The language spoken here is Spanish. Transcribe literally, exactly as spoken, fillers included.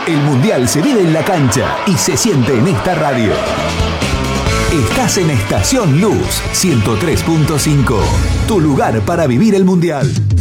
El Mundial se vive en la cancha y se siente en esta radio. Estás en Estación Luz ciento tres punto cinco, tu lugar para vivir el Mundial.